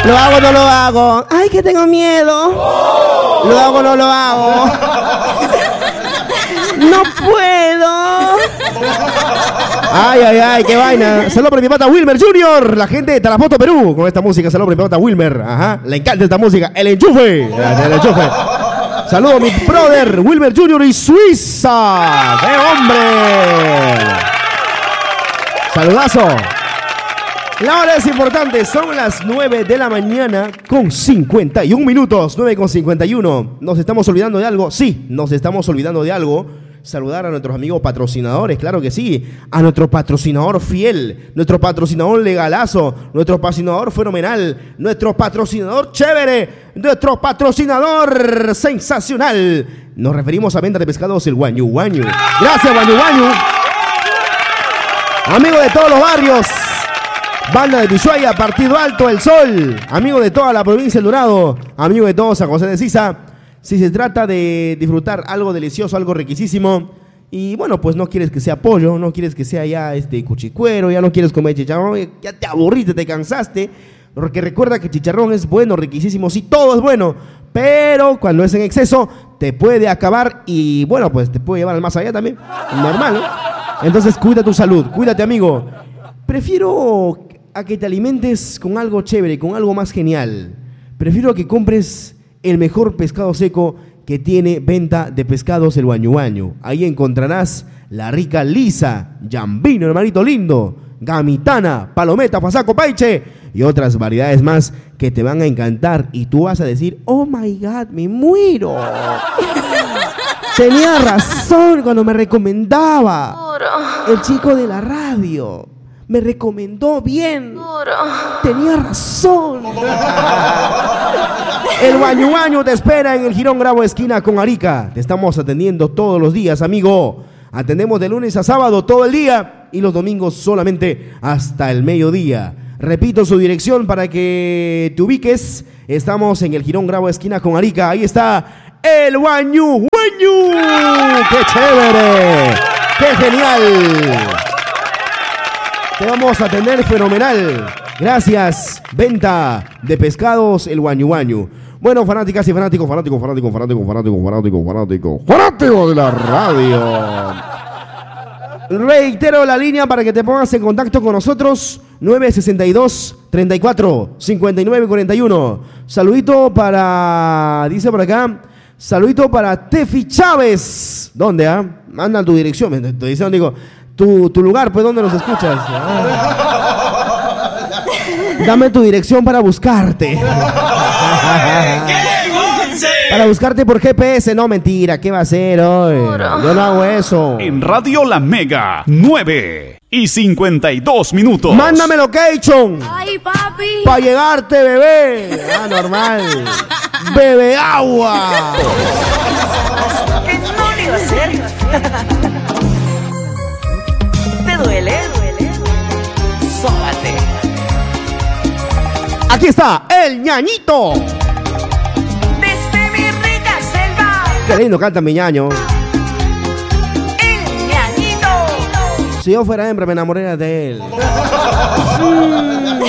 ¿Lo hago o no lo hago? Ay, que tengo miedo. ¿Lo hago o no lo hago? No puedo. Ay, qué vaina. Saludos para mi pata Wilmer Jr., la gente de Tarapoto, Perú, con esta música. Saludos para mi pata Wilmer. Ajá, le encanta esta música. El enchufe. El enchufe. Saludos a mi brother Wilmer Jr. y Suiza. ¡Qué hombre! Saludazo. La hora es importante, son las 9 de la mañana con 51 minutos, 9 con 51. ¿Nos estamos olvidando de algo? Sí, nos estamos olvidando de algo. Saludar a nuestros amigos patrocinadores, claro que sí. A nuestro patrocinador fiel, nuestro patrocinador legalazo, nuestro patrocinador fenomenal, nuestro patrocinador chévere, nuestro patrocinador sensacional. Nos referimos a venta de pescados el Guañu Guañu. Gracias, Guañu Guañu. Amigo de todos los barrios. Banda de Ushuaia, Partido Alto, El Sol. Amigo de toda la provincia del Dorado. Amigo de todos San José de Sisa. Si se trata de disfrutar algo delicioso, algo riquísimo, y bueno, pues no quieres que sea pollo, no quieres que sea ya cuchicuero, ya no quieres comer chicharrón, ya te aburriste, te cansaste, porque recuerda que chicharrón es bueno, riquísimo, sí, todo es bueno, pero cuando es en exceso te puede acabar y bueno, pues te puede llevar al más allá también, normal, ¿no? Entonces cuida tu salud, cuídate, amigo. Prefiero a que te alimentes con algo chévere, con algo más genial. Prefiero que compres el mejor pescado seco que tiene venta de pescados el Guañu Guañu. Ahí encontrarás la rica lisa, jambino, hermanito lindo, gamitana, palometa, pasaco, paiche y otras variedades más que te van a encantar y tú vas a decir, oh my God, me muero. Tenía razón cuando me recomendaba. El chico de la radio me recomendó bien. Tenía razón. El Guañu Guañu te espera en el Jirón Bravo esquina con Arica. Te estamos atendiendo todos los días, amigo. Atendemos de lunes a sábado todo el día y los domingos solamente hasta el mediodía. Repito su dirección para que te ubiques. Estamos en el Jirón Bravo esquina con Arica. Ahí está el Guañu Guañu. ¡Qué chévere! ¡Qué genial! Te vamos a atender fenomenal. Gracias. Venta de pescados el Guañu Guañu. Bueno, fanáticas y fanáticos de la radio. Reitero la línea para que te pongas en contacto con nosotros. 962-34-5941. Saludito para, dice por acá, saludito para Tefi Chávez. ¿Dónde, ah? Manda tu dirección. Tu dirección, digo, tu lugar, pues, ¿dónde nos escuchas? Dame tu dirección para buscarte. Para buscarte por GPS. No, mentira, ¿qué va a hacer hoy? Yo no hago eso. En Radio La Mega, 9 y 52 minutos. Mándame location. Ay, papi. Para llegarte, bebé. Ah, normal. Bebe agua. Que no le iba a hacer. ¿Te duele? Sóbate. Aquí está el ñañito. Desde mi rica selva. Qué lindo canta mi ñaño. El ñañito. Si yo fuera hembra me enamoraría de él.